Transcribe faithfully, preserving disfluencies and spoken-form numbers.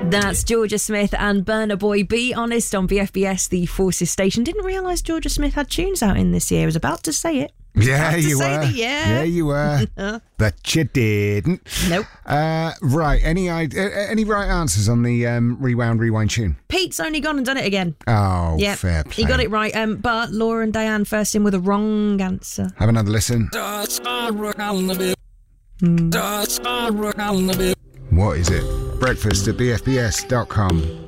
That's Georgia Smith and Burna Boy. Be Honest on B F B S, the Forces station. Didn't realise Georgia Smith had tunes out in this year. I was about to say it. Yeah, you were. The, yeah. yeah, you were. But you didn't. Nope. Uh, right. Any uh, any right answers on the um, Rewound Rewind tune? Pete's only gone and done it again. Oh, yep. fair play. He got it right. Um, but Laura and Diane first in with a wrong answer. Have another listen. Mm. What is it? Breakfast at B F B S dot com.